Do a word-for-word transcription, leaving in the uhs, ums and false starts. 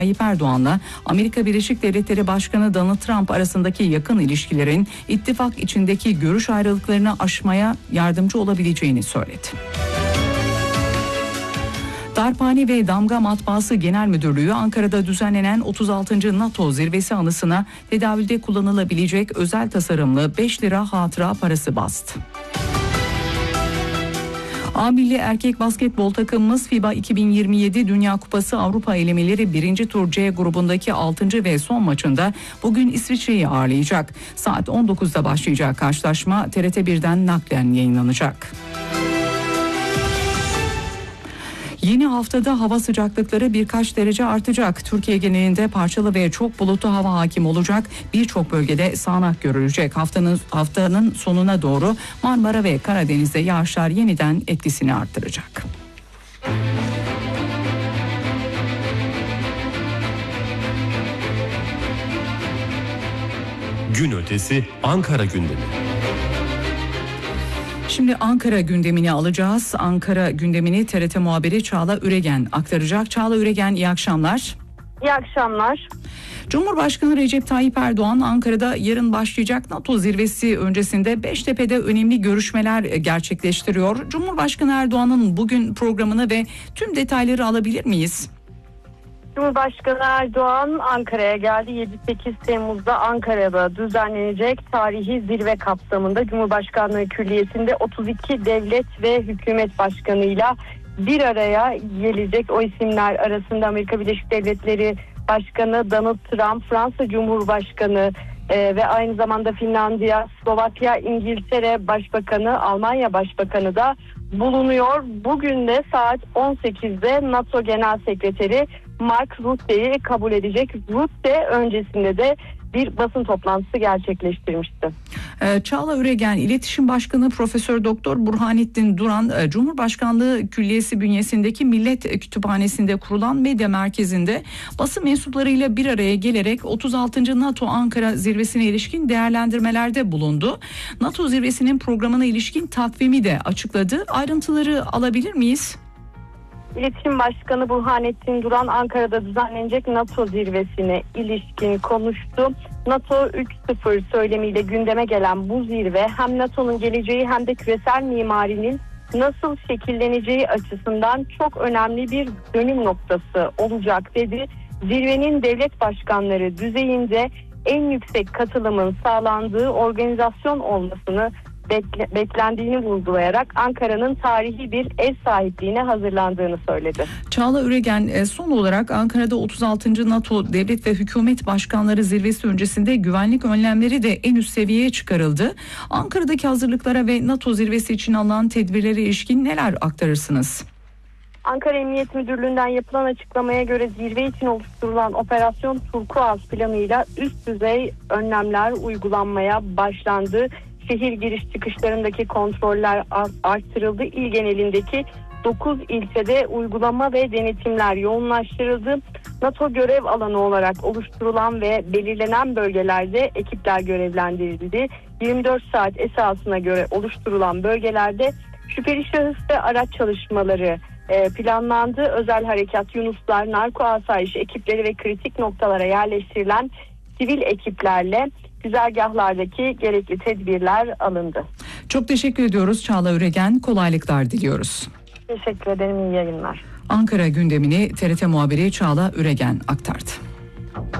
Tayyip Erdoğan'la Amerika Birleşik Devletleri Başkanı Donald Trump arasındaki yakın ilişkilerin ittifak içindeki görüş ayrılıklarını aşmaya yardımcı olabileceğini söyledi. Darphane ve Damga Matbaası Genel Müdürlüğü Ankara'da düzenlenen otuz altıncı NATO Zirvesi anısına tedavülde kullanılabilecek özel tasarımlı beş lira hatıra parası bastı. A Milli Erkek Basketbol takımımız FIBA iki bin yirmi yedi Dünya Kupası Avrupa elemeleri birinci tur C grubundaki altıncı ve son maçında bugün İsviçre'yi ağırlayacak. Saat on dokuzda başlayacak karşılaşma T R T birden naklen yayınlanacak. Yeni haftada hava sıcaklıkları birkaç derece artacak. Türkiye genelinde parçalı ve çok bulutlu hava hakim olacak. Birçok bölgede sağanak görülecek. Haftanın haftanın sonuna doğru Marmara ve Karadeniz'de yağışlar yeniden etkisini arttıracak. Gün ötesi Ankara gündemi. Şimdi Ankara gündemini alacağız. Ankara gündemini T R T muhabiri Çağla Üregen aktaracak. Çağla Üregen, iyi akşamlar. İyi akşamlar. Cumhurbaşkanı Recep Tayyip Erdoğan Ankara'da yarın başlayacak NATO zirvesi öncesinde Beştepe'de önemli görüşmeler gerçekleştiriyor. Cumhurbaşkanı Erdoğan'ın bugün programını ve tüm detayları alabilir miyiz? Cumhurbaşkanı Erdoğan Ankara'ya geldi. yedi sekiz Temmuz'da Ankara'da düzenlenecek tarihi zirve kapsamında Cumhurbaşkanlığı Külliyesi'nde otuz iki devlet ve hükümet başkanıyla bir araya gelecek. O isimler arasında Amerika Birleşik Devletleri Başkanı Donald Trump, Fransa Cumhurbaşkanı e, ve aynı zamanda Finlandiya, Slovakya, İngiltere Başbakanı, Almanya Başbakanı da bulunuyor. Bugün de saat on sekizde NATO Genel Sekreteri Mark Rutte'yi kabul edecek. Rutte öncesinde de bir basın toplantısı gerçekleştirmişti. Çağla Üregen, İletişim Başkanı Profesör Doktor Burhanettin Duran, Cumhurbaşkanlığı Külliyesi bünyesindeki Millet Kütüphanesi'nde kurulan medya merkezinde basın mensuplarıyla bir araya gelerek otuz altıncı NATO Ankara Zirvesi'ne ilişkin değerlendirmelerde bulundu. NATO Zirvesi'nin programına ilişkin takvimi de açıkladı. Ayrıntıları alabilir miyiz? İletişim Başkanı Burhanettin Duran Ankara'da düzenlenecek NATO zirvesine ilişkin konuştu. NATO üç sıfır söylemiyle gündeme gelen bu zirve hem NATO'nun geleceği hem de küresel mimarinin nasıl şekilleneceği açısından çok önemli bir dönüm noktası olacak dedi. Zirvenin devlet başkanları düzeyinde en yüksek katılımın sağlandığı organizasyon olmasını Bekle, beklendiğini vurgulayarak Ankara'nın tarihi bir ev sahipliğine hazırlandığını söyledi. Çağla Üregen, son olarak Ankara'da otuz altıncı NATO Devlet ve Hükümet Başkanları Zirvesi öncesinde güvenlik önlemleri de en üst seviyeye çıkarıldı. Ankara'daki hazırlıklara ve NATO Zirvesi için alınan tedbirlere ilişkin neler aktarırsınız? Ankara Emniyet Müdürlüğü'nden yapılan açıklamaya göre zirve için oluşturulan Operasyon Turkuaz planıyla üst düzey önlemler uygulanmaya başlandı. Şehir giriş çıkışlarındaki kontroller arttırıldı. İl genelindeki dokuz ilçede uygulama ve denetimler yoğunlaştırıldı. NATO görev alanı olarak oluşturulan ve belirlenen bölgelerde ekipler görevlendirildi. yirmi dört saat esasına göre oluşturulan bölgelerde şüpheli şahıs ve araç çalışmaları planlandı. Özel harekat, Yunuslar, narko asayiş ekipleri ve kritik noktalara yerleştirilen sivil ekiplerle güzergahlardaki gerekli tedbirler alındı. Çok teşekkür ediyoruz Çağla Üregen. Kolaylıklar diliyoruz. Teşekkür ederim. İyi yayınlar. Ankara gündemini T R T muhabiri Çağla Üregen aktardı.